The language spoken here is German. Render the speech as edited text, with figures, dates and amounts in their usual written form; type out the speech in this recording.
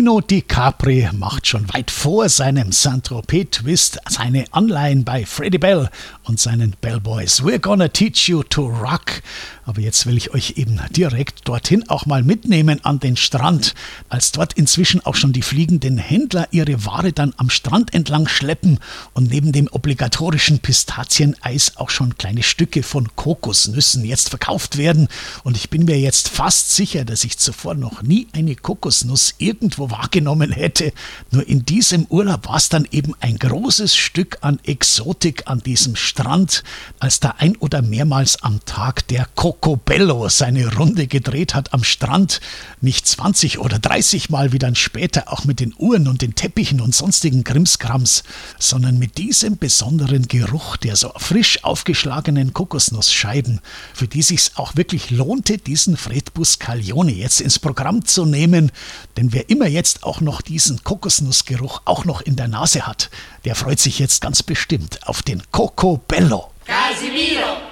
Leonardo DiCaprio macht schon weit vor seinem Saint-Tropez-Twist seine Anleihen bei Freddie Bell und seinen Bellboys. We're gonna teach you to rock. Aber jetzt will ich euch eben direkt dorthin auch mal mitnehmen an den Strand, als dort inzwischen auch schon die fliegenden Händler ihre Ware dann am Strand entlang schleppen und neben dem obligatorischen Pistazieneis auch schon kleine Stücke von Kokosnüssen jetzt verkauft werden. Und ich bin mir jetzt fast sicher, dass ich zuvor noch nie eine Kokosnuss irgendwo wahrgenommen hätte. Nur in diesem Urlaub war es dann eben ein großes Stück an Exotik an diesem Strand, als da ein- oder mehrmals am Tag der Cocobello seine Runde gedreht hat am Strand. Nicht 20 oder 30 Mal wie dann später auch mit den Uhren und den Teppichen und sonstigen Krimskrams, sondern mit diesem besonderen Geruch der so frisch aufgeschlagenen Kokosnussscheiben, für die sich's auch wirklich lohnte, diesen Fred Buscaglione jetzt ins Programm zu nehmen. Denn wer immer jetzt auch noch diesen Kokosnussgeruch auch noch in der Nase hat, der freut sich jetzt ganz bestimmt auf den Cocobello. Casimiro!